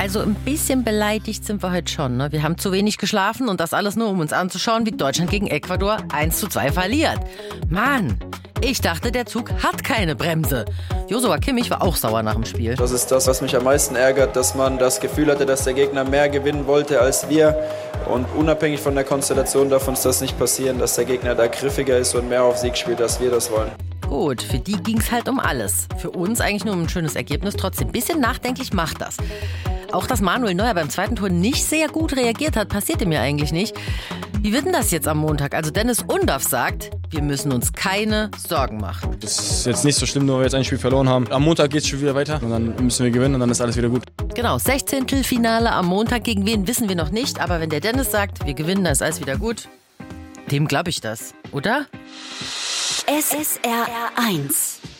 Also ein bisschen beleidigt sind wir heute schon. Ne? Wir haben zu wenig geschlafen und das alles nur, um uns anzuschauen, wie Deutschland gegen Ecuador 1:2 verliert. Mann, ich dachte, der Zug hat keine Bremse. Joshua Kimmich war auch sauer nach dem Spiel. Das ist das, was mich am meisten ärgert, dass man das Gefühl hatte, dass der Gegner mehr gewinnen wollte als wir. Und unabhängig von der Konstellation darf uns das nicht passieren, dass der Gegner da griffiger ist und mehr auf Sieg spielt, als wir das wollen. Gut, für die ging's halt um alles. Für uns eigentlich nur um ein schönes Ergebnis. Trotzdem, ein bisschen nachdenklich macht das. Auch dass Manuel Neuer beim zweiten Tor nicht sehr gut reagiert hat, passierte mir eigentlich nicht. Wie wird denn das jetzt am Montag? Also Dennis Undaff sagt, wir müssen uns keine Sorgen machen. Das ist jetzt nicht so schlimm, nur weil wir jetzt ein Spiel verloren haben. Am Montag geht es schon wieder weiter und dann müssen wir gewinnen und dann ist alles wieder gut. Genau, 16. Finale am Montag. Gegen wen wissen wir noch nicht. Aber wenn der Dennis sagt, wir gewinnen, dann ist alles wieder gut, dem glaube ich das, oder? SSR 1